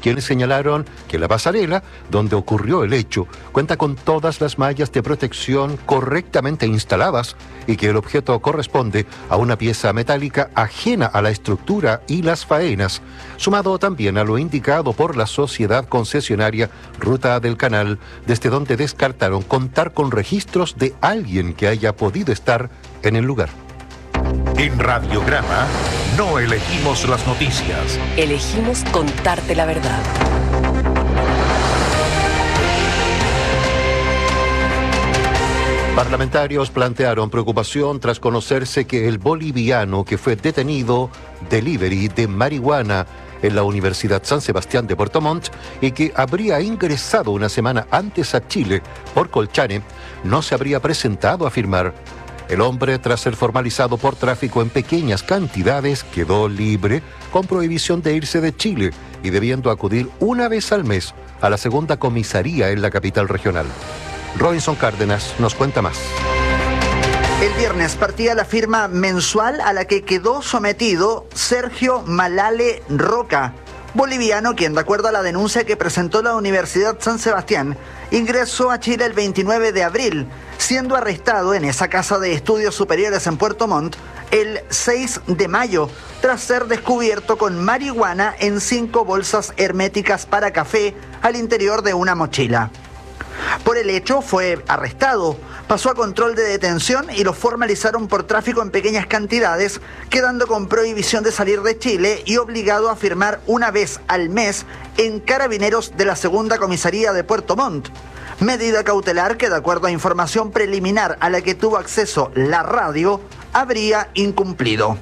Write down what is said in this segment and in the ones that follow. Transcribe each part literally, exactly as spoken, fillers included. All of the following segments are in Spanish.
quienes señalaron que la pasarela, donde ocurrió el hecho, cuenta con todas las mallas de protección correctamente instaladas y que el objeto corresponde a una pieza metálica ajena a la estructura y las faenas, sumado también a lo indicado por la sociedad concesionaria Ruta del Canal, desde donde descartaron contar con registros de alguien que haya podido estar en el lugar. En Radiograma no elegimos las noticias. Elegimos contarte la verdad. Parlamentarios plantearon preocupación tras conocerse que el boliviano que fue detenido delivery de marihuana en la Universidad San Sebastián de Puerto Montt y que habría ingresado una semana antes a Chile por Colchane, no se habría presentado a firmar. El hombre, tras ser formalizado por tráfico en pequeñas cantidades, quedó libre con prohibición de irse de Chile y debiendo acudir una vez al mes a la segunda comisaría en la capital regional. Robinson Cárdenas nos cuenta más. El viernes partía la firma mensual a la que quedó sometido Sergio Malale Roca, boliviano quien, de acuerdo a la denuncia que presentó la Universidad San Sebastián, ingresó a Chile el veintinueve de abril, siendo arrestado en esa casa de estudios superiores en Puerto Montt el seis de mayo, tras ser descubierto con marihuana en cinco bolsas herméticas para café al interior de una mochila. Por el hecho fue arrestado, pasó a control de detención y lo formalizaron por tráfico en pequeñas cantidades, quedando con prohibición de salir de Chile y obligado a firmar una vez al mes en Carabineros de la Segunda Comisaría de Puerto Montt. Medida cautelar que, de acuerdo a información preliminar a la que tuvo acceso la radio, habría incumplido.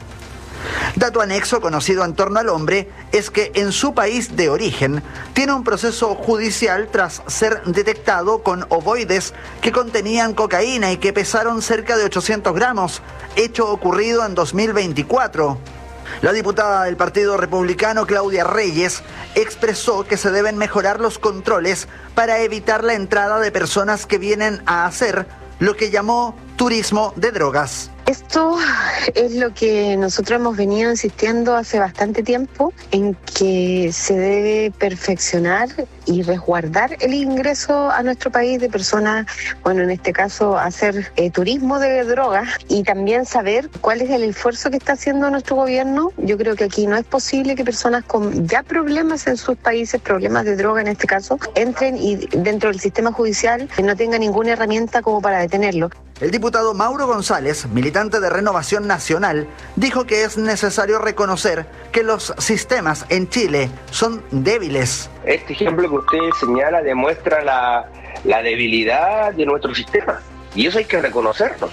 Dato anexo conocido en torno al hombre es que en su país de origen tiene un proceso judicial tras ser detectado con ovoides que contenían cocaína y que pesaron cerca de ochocientos gramos, hecho ocurrido en dos mil veinticuatro. La diputada del Partido Republicano, Claudia Reyes, expresó que se deben mejorar los controles para evitar la entrada de personas que vienen a hacer lo que llamó turismo de drogas. Esto es lo que nosotros hemos venido insistiendo hace bastante tiempo, en que se debe perfeccionar y resguardar el ingreso a nuestro país de personas, bueno, en este caso hacer eh, turismo de drogas y también saber cuál es el esfuerzo que está haciendo nuestro gobierno. Yo creo que aquí no es posible que personas con ya problemas en sus países, problemas de droga en este caso, entren y dentro del sistema judicial no tengan ninguna herramienta como para detenerlo. El diputado Mauro González, militante de Renovación Nacional, dijo que es necesario reconocer que los sistemas en Chile son débiles. Este ejemplo que usted señala demuestra la, la debilidad de nuestro sistema y eso hay que reconocerlo.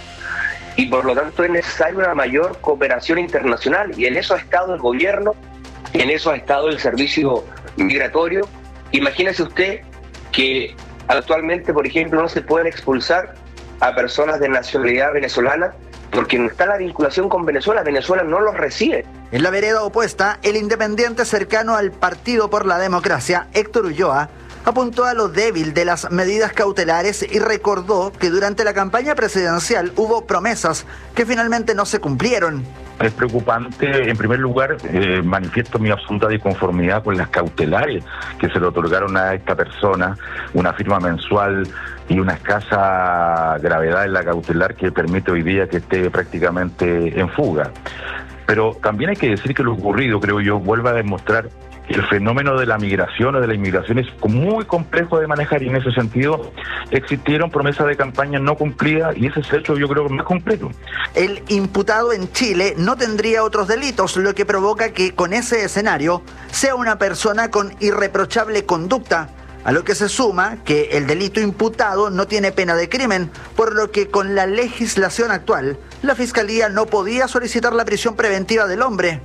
Y por lo tanto es necesaria una mayor cooperación internacional y en eso ha estado el gobierno, en eso ha estado el servicio migratorio. Imagínese usted que actualmente, por ejemplo, no se pueden expulsar a personas de nacionalidad venezolana porque no está la vinculación con Venezuela, Venezuela no los recibe. En la vereda opuesta, el independiente cercano al Partido por la Democracia, Héctor Ulloa, apuntó a lo débil de las medidas cautelares y recordó que durante la campaña presidencial hubo promesas que finalmente no se cumplieron. Es preocupante, en primer lugar, eh, manifiesto mi absoluta disconformidad con las cautelares que se le otorgaron a esta persona, una firma mensual y una escasa gravedad en la cautelar que permite hoy día que esté prácticamente en fuga. Pero también hay que decir que lo ocurrido, creo yo, vuelve a demostrar que el fenómeno de la migración o de la inmigración es muy complejo de manejar y en ese sentido existieron promesas de campaña no cumplidas y ese es el hecho yo creo más completo. El imputado en Chile no tendría otros delitos, lo que provoca que con ese escenario sea una persona con irreprochable conducta, a lo que se suma que el delito imputado no tiene pena de crimen, por lo que con la legislación actual la Fiscalía no podía solicitar la prisión preventiva del hombre.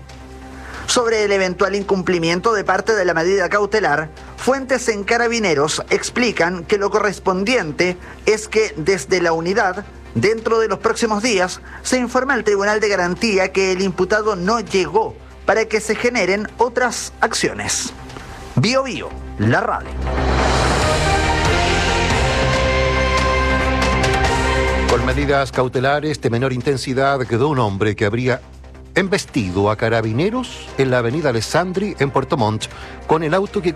Sobre el eventual incumplimiento de parte de la medida cautelar, fuentes en Carabineros explican que lo correspondiente es que desde la unidad, dentro de los próximos días, se informa al Tribunal de Garantía que el imputado no llegó para que se generen otras acciones. Bio Bio, la radio. Con medidas cautelares de menor intensidad quedó un hombre que habría embestido a carabineros en la avenida Alessandri en Puerto Montt con el auto que